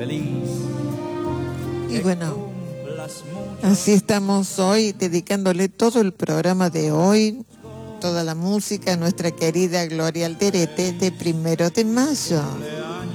Y bueno, así estamos hoy, dedicándole todo el programa de hoy, toda la música a nuestra querida Gloria Alderete de 1 de mayo.